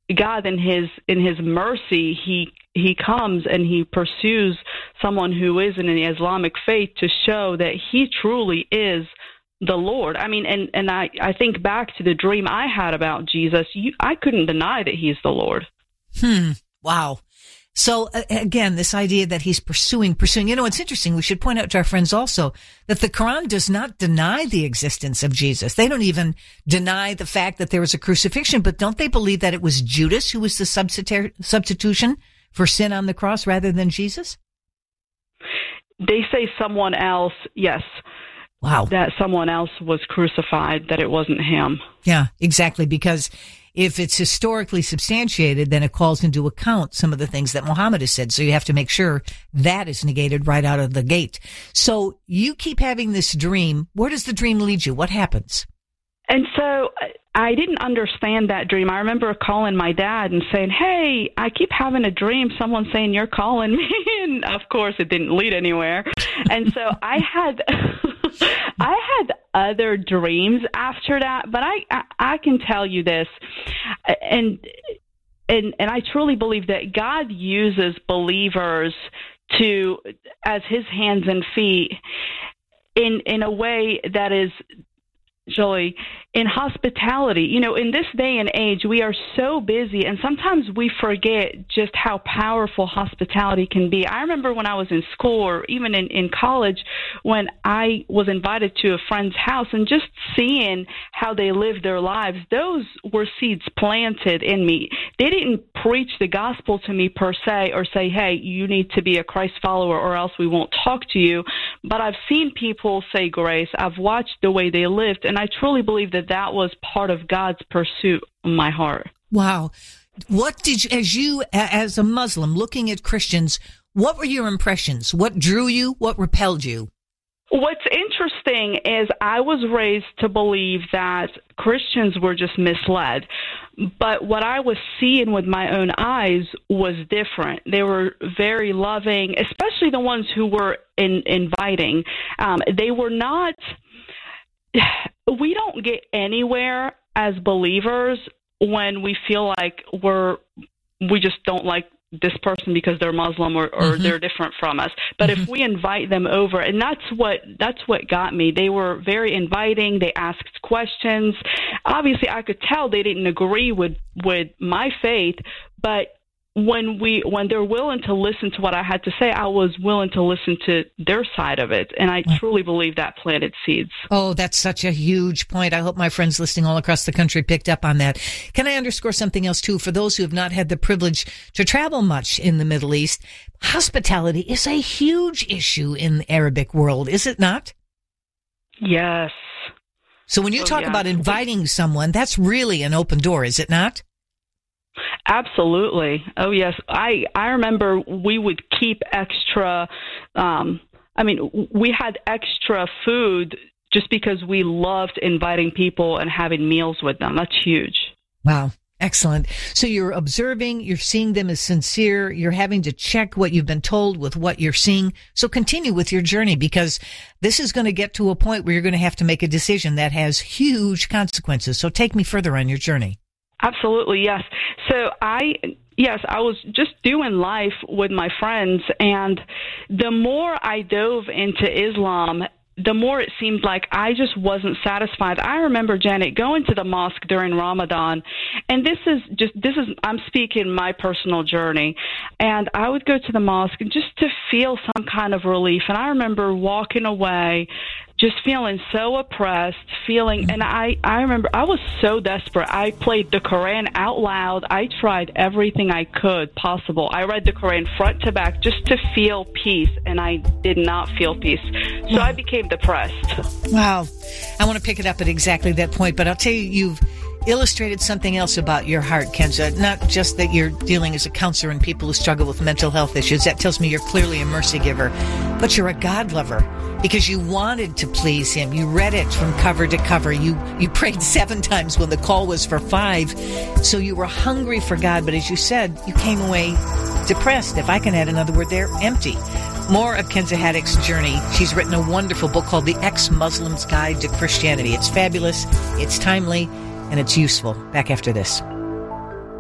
God in his mercy, he comes and he pursues someone who is in the Islamic faith to show that he truly is the Lord. I mean, and I think back to the dream I had about Jesus. I couldn't deny that he's the Lord. Wow. So again, this idea that he's pursuing, it's interesting. We should point out to our friends also that the Quran does not deny the existence of Jesus. They don't even deny the fact that there was a crucifixion, but don't they believe that it was Judas who was the substitution for sin on the cross rather than Jesus? They say someone else, yes. Wow. That someone else was crucified, that it wasn't him. Yeah, exactly. Because if it's historically substantiated, then it calls into account some of the things that Muhammad has said. So you have to make sure that is negated right out of the gate. So you keep having this dream. Where does the dream lead you? What happens? And so I didn't understand that dream. I remember calling my dad and saying, hey, I keep having a dream. Someone's saying you're calling me. And of course, it didn't lead anywhere. And so I had other dreams after that. But I can tell you this, and I truly believe that God uses believers as his hands and feet in a way that is, Joy, in hospitality. In this day and age, we are so busy, and sometimes we forget just how powerful hospitality can be. I remember when I was in school or even in college, when I was invited to a friend's house and just seeing how they lived their lives, those were seeds planted in me. They didn't preach the gospel to me per se or say, hey, you need to be a Christ follower or else we won't talk to you. But I've seen people say grace. I've watched the way they lived, and I truly believe that was part of God's pursuit in my heart. Wow. What did you, as a Muslim, looking at Christians, what were your impressions? What drew you? What repelled you? What's interesting is I was raised to believe that Christians were just misled. But what I was seeing with my own eyes was different. They were very loving, especially the ones who were inviting. They were not... We don't get anywhere as believers when we feel like we just don't like this person because they're Muslim or they're different from us. But if we invite them over, and that's what got me. They were very inviting. They asked questions. Obviously, I could tell they didn't agree with my faith, but when they're willing to listen to what I had to say, I was willing to listen to their side of it. And I truly believe that planted seeds. Oh, that's such a huge point. I hope my friends listening all across the country picked up on that. Can I underscore something else too? For those who have not had the privilege to travel much in the Middle East, hospitality is a huge issue in the Arabic world, is it not? Yes. So when you talk about inviting someone, that's really an open door, is it not? Absolutely. Oh, yes. I remember we would keep extra, we had extra food just because we loved inviting people and having meals with them. That's huge. Wow. Excellent. So you're observing, you're seeing them as sincere, you're having to check what you've been told with what you're seeing. So continue with your journey, because this is going to get to a point where you're going to have to make a decision that has huge consequences. So take me further on your journey. Absolutely, yes. So I was just doing life with my friends, and the more I dove into Islam, the more it seemed like I just wasn't satisfied. I remember, Janet, going to the mosque during Ramadan, and I'm speaking my personal journey, and I would go to the mosque just to feel some kind of relief. And I remember walking away just feeling so oppressed, and I remember I was so desperate. I played the Quran out loud. I tried everything I could possible. I read the Quran front to back just to feel peace, and I did not feel peace. So I became depressed. Wow. I want to pick it up at exactly that point, but I'll tell you, you've illustrated something else about your heart, Kenza. Not just that you're dealing as a counselor in people who struggle with mental health issues. That tells me you're clearly a mercy giver. But you're a God lover, because you wanted to please him. You read it from cover to cover. You prayed 7 times when the call was for 5. So you were hungry for God. But as you said, you came away depressed. If I can add another word there, empty. More of Kenza Haddock's journey. She's written a wonderful book called The Ex-Muslim's Guide to Christianity. It's fabulous, it's timely, and it's useful. Back after this.